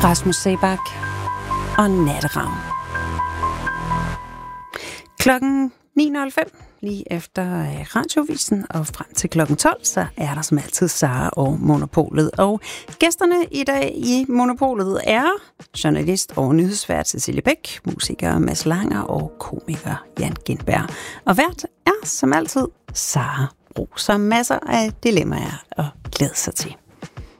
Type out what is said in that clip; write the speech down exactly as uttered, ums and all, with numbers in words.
Rasmus Seebach og Natteravn. Klokken ni nul fem, lige efter radiovisen og frem til klokken tolv, så er der som altid Sara og Monopolet. Og gæsterne i dag i Monopolet er journalist og nyhedsvært Cecilie Bæk, musiker Mads Langer og komiker Jan Gintberg. Og vært er som altid Sara Bro, så masser af dilemmaer at glæde sig til.